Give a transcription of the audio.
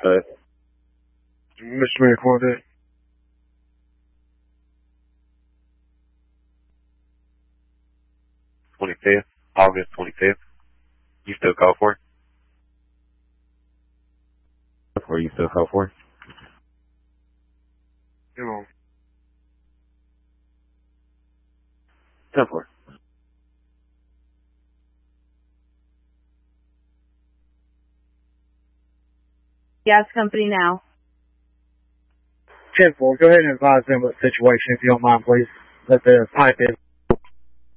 Misdemeanor Quantum. 25th, August 25th. You still call for it? Or you still call for it? Come on. Come for it. Gas company now. 10-4, go ahead and advise them of the situation if you don't mind, please. That the pipe is